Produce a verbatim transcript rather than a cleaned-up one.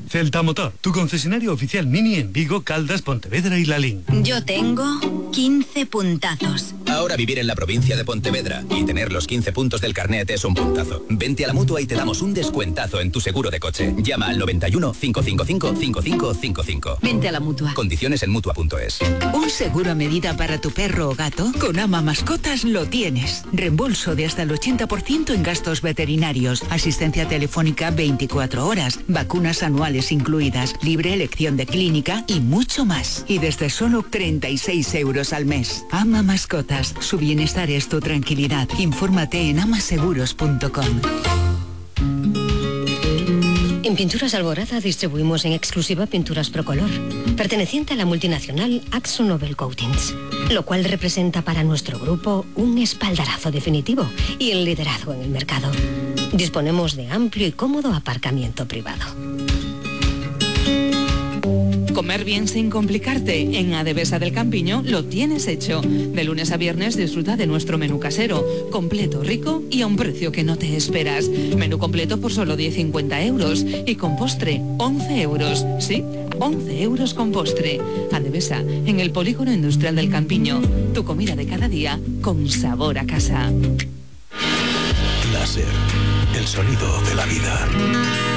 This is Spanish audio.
Celta Motor, tu concesionario oficial Mini en Vigo, Caldas, Pontevedra y Lalín. Yo tengo quince puntazos. Ahora vivir en la provincia de Pontevedra y tener los quince puntos del carnet es un puntazo. Vente a la Mutua y te damos un descuentazo en tu seguro de coche. Llama al noventa y uno, cinco cinco cinco, cinco cinco cinco cinco. Vente a la Mutua. Condiciones en Mutua punto es. Un seguro a medida para tu perro o gato. Con Ama Mascotas lo tienes. Reembolso de hasta el ochenta por ciento en gastos veterinarios. Asistencia telefónica veinticuatro horas. Vacunas anuales incluidas. Libre elección de clínica y mucho más. Y desde solo treinta y seis euros al mes. Ama Mascotas. Su bienestar es tu tranquilidad. Infórmate en amaseguros punto com. En Pinturas Alborada distribuimos en exclusiva pinturas Procolor, perteneciente a la multinacional Akzo Nobel Coatings, lo cual representa para nuestro grupo un espaldarazo definitivo y el liderazgo en el mercado. Disponemos de amplio y cómodo aparcamiento privado. Comer bien sin complicarte. En Adevesa del Campiño lo tienes hecho. De lunes a viernes disfruta de nuestro menú casero, completo, rico y a un precio que no te esperas. Menú completo por solo diez cincuenta euros y con postre once euros. Sí, once euros con postre. Adevesa, en el Polígono Industrial del Campiño. Tu comida de cada día con sabor a casa. Láser, el sonido de la vida.